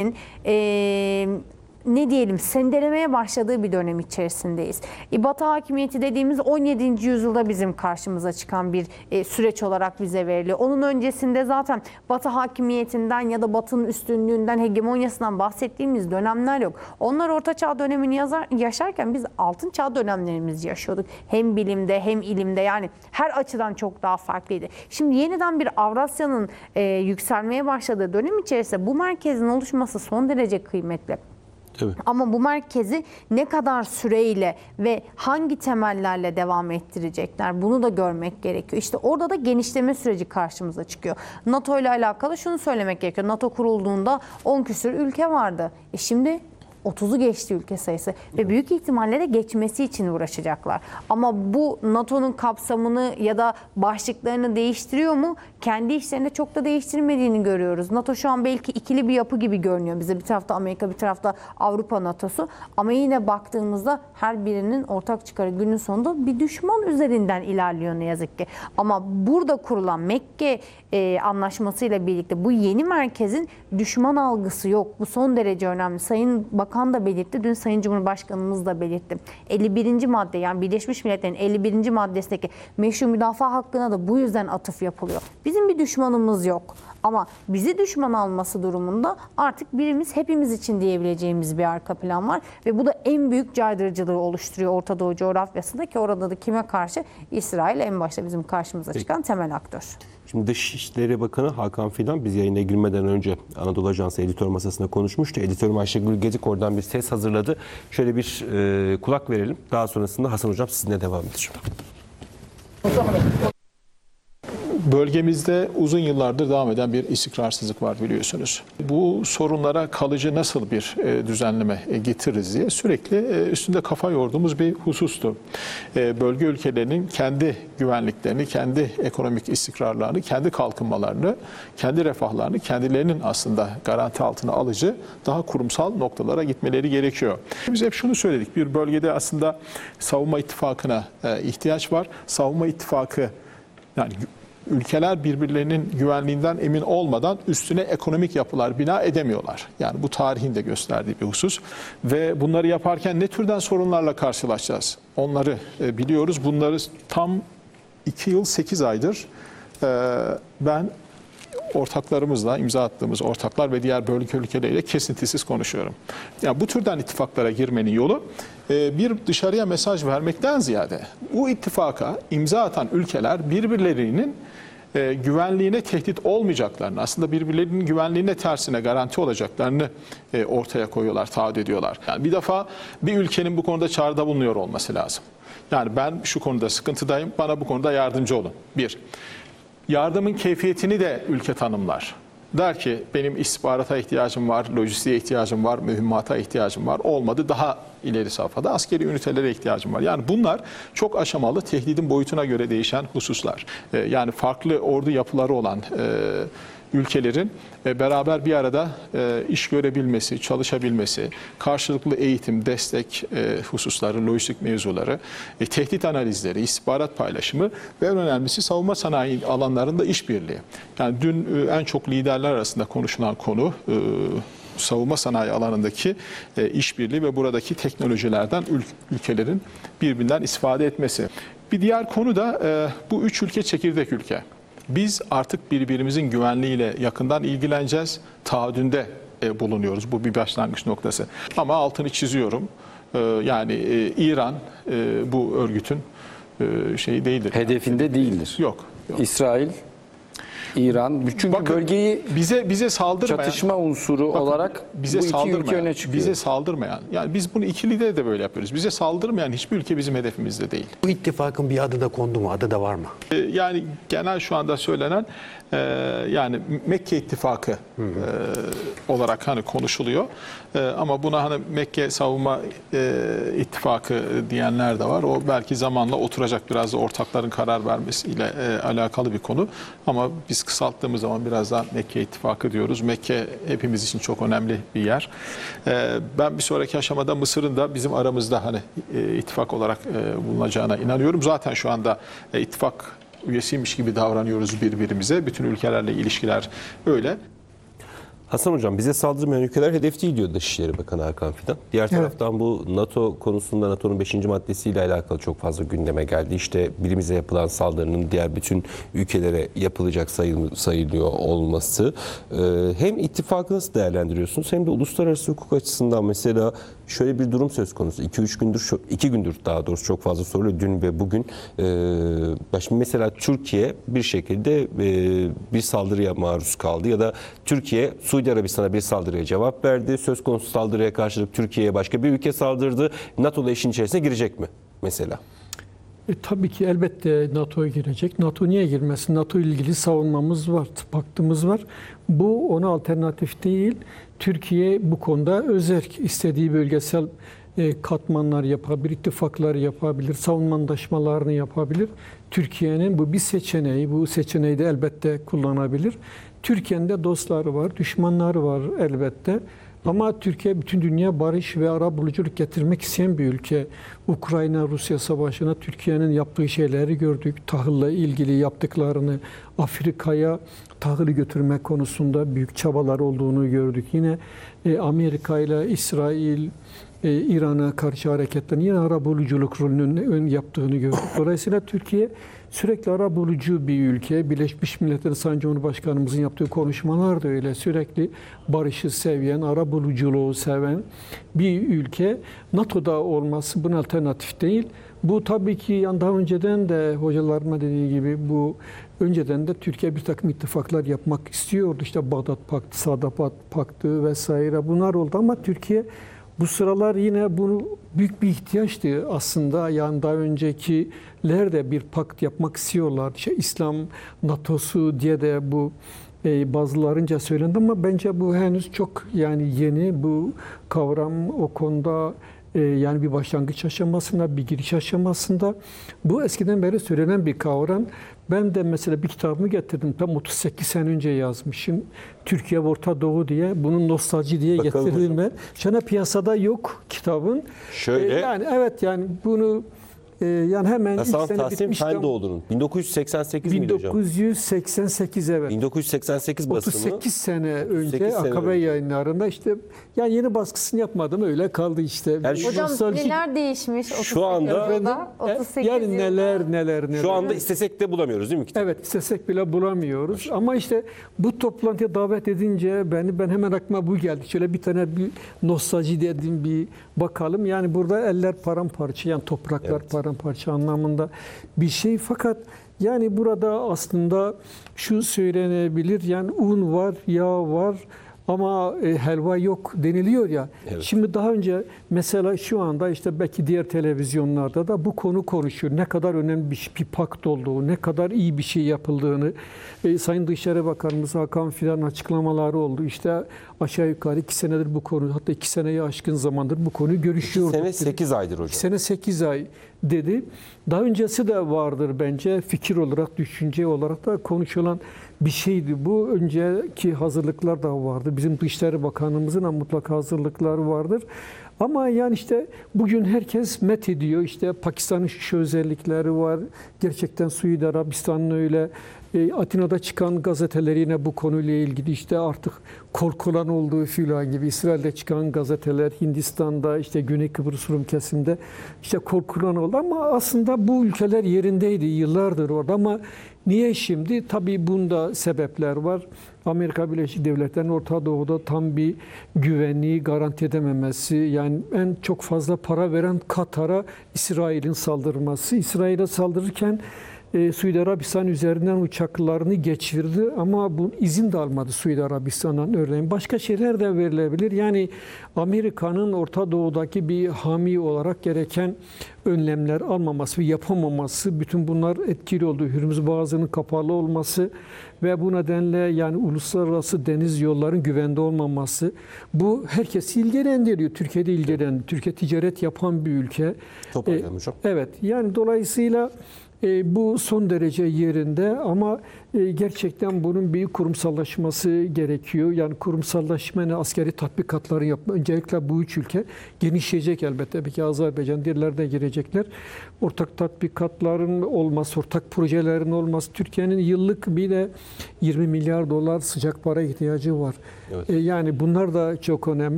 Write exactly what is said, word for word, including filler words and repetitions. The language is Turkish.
Türkiye'nin e, ne diyelim sendelemeye başladığı bir dönem içerisindeyiz. E, Batı hakimiyeti dediğimiz on yedinci yüzyılda bizim karşımıza çıkan bir e, süreç olarak bize veriliyor. Onun öncesinde zaten Batı hakimiyetinden ya da Batı'nın üstünlüğünden, hegemonyasından bahsettiğimiz dönemler yok. Onlar Orta Çağ dönemini yazar, yaşarken biz Altın Çağ dönemlerimizi yaşıyorduk. Hem bilimde hem ilimde, yani her açıdan çok daha farklıydı. Şimdi yeniden bir Avrasya'nın e, yükselmeye başladığı dönem içerisinde bu merkezin oluşması son derece kıymetli. Evet. Ama bu merkezi ne kadar süreyle ve hangi temellerle devam ettirecekler, bunu da görmek gerekiyor. İşte orada da genişleme süreci karşımıza çıkıyor. NATO ile alakalı şunu söylemek gerekiyor. NATO kurulduğunda on küsur ülke vardı. E şimdi otuzu geçti ülke sayısı ve büyük ihtimalle de geçmesi için uğraşacaklar. Ama bu NATO'nun kapsamını ya da başlıklarını değiştiriyor mu? Kendi işlerinde çok da değiştirmediğini görüyoruz. NATO şu an belki ikili bir yapı gibi görünüyor bize. Bir tarafta Amerika, bir tarafta Avrupa NATO'su. Ama yine baktığımızda her birinin ortak çıkarı günün sonunda bir düşman üzerinden ilerliyor ne yazık ki. Ama burada kurulan Mekke e, anlaşmasıyla birlikte bu yeni merkezin düşman algısı yok. Bu son derece önemli. Sayın Bakan da belirtti. Dün Sayın Cumhurbaşkanımız da belirtti. elli birinci madde, yani Birleşmiş Milletler'in elli birinci maddesindeki meşru müdafaa hakkına da bu yüzden atıf yapılıyor. Bizim bir düşmanımız yok. Ama bizi düşman alması durumunda artık birimiz hepimiz için diyebileceğimiz bir arka plan var. Ve bu da en büyük caydırıcılığı oluşturuyor Orta Doğu coğrafyasında, ki orada da kime karşı? İsrail en başta bizim karşımıza çıkan Peki. temel aktör. Şimdi Dışişleri Bakanı Hakan Fidan biz yayına girmeden önce Anadolu Ajansı editör masasında konuşmuştu. Editörüm Ayşegül Gedik oradan bir ses hazırladı. Şöyle bir e, kulak verelim. Daha sonrasında Hasan Hocam sizinle devam edeceğim. Bölgemizde uzun yıllardır devam eden bir istikrarsızlık var biliyorsunuz. Bu sorunlara kalıcı nasıl bir düzenleme getiririz diye sürekli üstünde kafa yorduğumuz bir husustu. Bölge ülkelerinin kendi güvenliklerini, kendi ekonomik istikrarlarını, kendi kalkınmalarını, kendi refahlarını kendilerinin aslında garanti altına alıcı daha kurumsal noktalara gitmeleri gerekiyor. Biz hep şunu söyledik, bir bölgede aslında savunma ittifakına ihtiyaç var. Savunma ittifakı, yani ülkeler birbirlerinin güvenliğinden emin olmadan üstüne ekonomik yapılar bina edemiyorlar. Yani bu tarihin de gösterdiği bir husus. Ve bunları yaparken ne türden sorunlarla karşılaşacağız? Onları biliyoruz. Bunları tam iki yıl sekiz aydır ben ortaklarımızla, imza attığımız ortaklar ve diğer bölge ülkeleriyle kesintisiz konuşuyorum. Yani bu türden ittifaklara girmenin yolu bir dışarıya mesaj vermekten ziyade bu ittifaka imza atan ülkeler birbirlerinin güvenliğine tehdit olmayacaklarını, aslında birbirlerinin güvenliğine tersine garanti olacaklarını ortaya koyuyorlar, taahhüt ediyorlar. Yani bir defa bir ülkenin bu konuda çağrıda bulunuyor olması lazım. Yani ben şu konuda sıkıntıdayım, bana bu konuda yardımcı olun. Bir. Yardımın keyfiyetini de ülke tanımlar. Der ki benim istihbarata ihtiyacım var, lojistiğe ihtiyacım var, mühimmata ihtiyacım var. Olmadı daha ileri safhada askeri ünitelere ihtiyacım var. Yani bunlar çok aşamalı, tehdidin boyutuna göre değişen hususlar. Ee, yani farklı ordu yapıları olan e, ülkelerin e, beraber bir arada e, iş görebilmesi, çalışabilmesi, karşılıklı eğitim, destek e, hususları, lojistik mevzuları, e, tehdit analizleri, istihbarat paylaşımı ve en önemlisi savunma sanayi alanlarında işbirliği. Yani dün e, en çok liderler arasında konuşulan konu e, savunma sanayi alanındaki e, işbirliği ve buradaki teknolojilerden ül ülkelerin birbirinden istifade etmesi. Bir diğer konu da e, bu üç ülke çekirdek ülke. Biz artık birbirimizin güvenliğiyle yakından ilgileneceğiz. Taahhüdünde e, bulunuyoruz. Bu bir başlangıç noktası. Ama altını çiziyorum. E, yani e, İran e, bu örgütün e, şeyi değildir. Hedefinde yani. değildir. Yok. yok. İsrail, İran, çünkü Bakın, bölgeyi bize bize saldırmayan, çatışma unsuru bakın, olarak bize bu iki saldırmayan, ülke öne çıkıyor. Bize saldırmayan, yani biz bunu ikilide de böyle yapıyoruz. Bize saldırmayan hiçbir ülke bizim hedefimizde değil. Bu ittifakın bir adı da kondu mu? Adı da var mı? Ee, yani genel şu anda söylenen e, yani Mekke ittifakı e, olarak hani konuşuluyor. E, ama buna hani Mekke savunma e, ittifakı diyenler de var. O belki zamanla oturacak, biraz da ortakların karar vermesiyle e, alakalı bir konu. Ama biz kısalttığımız zaman biraz daha Mekke ittifakı diyoruz. Mekke hepimiz için çok önemli bir yer. E, ben bir sonraki aşamada Mısır'ın da bizim aramızda hani e, ittifak olarak e, bulunacağına inanıyorum. Zaten şu anda e, ittifak üyesiymiş gibi davranıyoruz birbirimize. Bütün ülkelerle ilişkiler öyle. Hasan Hocam, bize saldırmayan ülkeler hedef değil diyor Dışişleri Bakanı Hakan Fidan. Diğer taraftan bu NATO konusunda NATO'nun beşinci maddesiyle alakalı çok fazla gündeme geldi. İşte birimize yapılan saldırının diğer bütün ülkelere yapılacak sayıl- sayılıyor olması. Ee, hem ittifakı nasıl değerlendiriyorsunuz hem de uluslararası hukuk açısından mesela şöyle bir durum söz konusu. iki üç gündür, iki gündür daha doğrusu çok fazla soruluyor. Dün ve bugün. Ee, şimdi mesela Türkiye bir şekilde e, bir saldırıya maruz kaldı ya da Türkiye Suudi Arabistan'a bir saldırıya cevap verdi. Söz konusu saldırıya karşılık Türkiye'ye başka bir ülke saldırdı. NATO'da işin içerisine girecek mi mesela? E, tabii ki elbette NATO'ya girecek. NATO niye girmesin? NATO ile ilgili savunmamız var, paktımız var. Bu ona alternatif değil. Türkiye bu konuda özerk, istediği bölgesel e, katmanlar yapabilir, ittifaklar yapabilir, savunma anlaşmalarını yapabilir. Türkiye'nin bu bir seçeneği, bu seçeneği de elbette kullanabilir. Türkiye'nin de dostları var, düşmanları var elbette. Ama Türkiye bütün dünya barış ve arabuluculuk getirmek isteyen bir ülke. Ukrayna-Rusya savaşına Türkiye'nin yaptığı şeyleri gördük. Tahılla ilgili yaptıklarını, Afrika'ya tahılı götürmek konusunda büyük çabalar olduğunu gördük. Yine e, Amerika ile İsrail, e, İran'a karşı hareketlerin yine arabuluculuk rolünün yaptığını gördük. Dolayısıyla Türkiye sürekli arabulucu bir ülke. Birleşmiş Milletler Sayın Cumhurbaşkanımızın yaptığı konuşmalar da öyle. Sürekli barışı seven, arabuluculuğu seven bir ülke. NATO'da olması bunun alternatif değil. Bu tabii ki yani daha önceden de hocalarıma dediği gibi bu önceden de Türkiye bir takım ittifaklar yapmak istiyordu. İşte Bağdat Paktı, Sadabat Paktı vesaire bunlar oldu ama Türkiye bu sıralar yine bunu büyük bir ihtiyaçtı aslında. Yani daha öncekiler de bir pakt yapmak istiyorlar. İşte İslam NATO'su diye de bu e, bazılarınca söylendi ama bence bu henüz çok yani yeni bu kavram o konuda e, yani bir başlangıç aşamasında, bir giriş aşamasında. Bu eskiden beri söylenen bir kavram. Ben de mesela bir kitabımı getirdim. Tam otuz sekiz sene önce yazmışım. Türkiye ve Orta Doğu diye. Bunun nostalji diye Bakalım getirdim hocam. ben. Şu anda piyasada yok kitabın. Şöyle. Ee, yani evet yani bunu e, yani hemen Hasan ilk sene Tahsin bitmişti ama Fendoğdu'nun bin dokuz yüz seksen sekiz miydi hocam? bin dokuz yüz seksen sekiz evet. bin dokuz yüz seksen sekiz basımı. otuz sekiz sene önce sekiz sene Akabe önce. yayınlarında işte yani yeni baskısını yapmadım öyle kaldı işte. Yani şu- Hocam Nostaljik- neler değişmiş otuz sekiz Şu anda- yılda, otuz sekiz yani yılda? neler neler neler. Şu anda istesek de bulamıyoruz değil mi kitap? Evet istesek bile bulamıyoruz. Ama işte bu toplantıya davet edince beni ben hemen aklıma bu geldi. Şöyle bir tane bir nostalji dedim bir bakalım. Yani burada eller paramparça yani topraklar Evet. paramparça anlamında bir şey. Fakat yani burada aslında şu söylenebilir yani un var, yağ var ama e, helva yok deniliyor ya. Evet. Şimdi daha önce mesela şu anda işte belki diğer televizyonlarda da bu konu konuşuyor. Ne kadar önemli bir, bir pakt olduğu, ne kadar iyi bir şey yapıldığını. E, Sayın Dışişleri Bakanımız Hakan Fidan'ın açıklamaları oldu. İşte aşağı yukarı iki senedir bu konu, hatta iki seneye aşkın zamandır bu konuyu görüşüyorduk. Sene sekiz aydır hocam. İki sene sekiz ay dedi. Daha öncesi de vardır bence fikir olarak, düşünce olarak da konuşulan bir şeydi. Bu önceki hazırlıklar da vardı. Bizim Dışişleri Bakanımızın da mutlaka hazırlıkları vardır. Ama yani işte bugün herkes met ediyor. İşte Pakistan'ın şu özellikleri var. Gerçekten Suudi Arabistan'ın öyle. E, Atina'da çıkan gazeteler yine bu konuyla ilgili işte artık korkulan olduğu filan gibi. İsrail'de çıkan gazeteler, Hindistan'da işte Güney Kıbrıs Rum kesimde işte korkulan oldu. Ama aslında bu ülkeler yerindeydi yıllardır orada ama niye şimdi? Tabii bunda sebepler var. Amerika Birleşik Devletleri'nin Orta Doğu'da tam bir güvenliği garanti edememesi, yani en çok fazla para veren Katar'a İsrail'in saldırması. İsrail'e saldırırken e, Suudi Arabistan üzerinden uçaklarını geçirdi ama bu izin de almadı Suudi Arabistan'dan örneğin. Başka şeyler de verilebilir. Yani Amerika'nın Orta Doğu'daki bir hami olarak gereken önlemler almaması ve yapamaması, bütün bunlar etkili oldu. Hürmüz Boğazı'nın kapalı olması ve bu nedenle yani uluslararası deniz yollarının güvende olmaması, bu herkesi ilgilendiriyor. Türkiye'de ilgilendiriyor. Türkiye ticaret yapan bir ülke. Toparlayalım hocam. Evet, yani dolayısıyla E, bu son derece yerinde ama e, gerçekten bunun bir kurumsallaşması gerekiyor. Yani kurumsallaşmanın askeri tatbikatları yapma. Öncelikle bu üç ülke genişleyecek elbette. Belki Azerbaycan, diğerleri de girecekler. Ortak tatbikatların olması, ortak projelerin olması. Türkiye'nin yıllık bir de yirmi milyar dolar sıcak para ihtiyacı var. Evet. E, yani bunlar da çok önemli.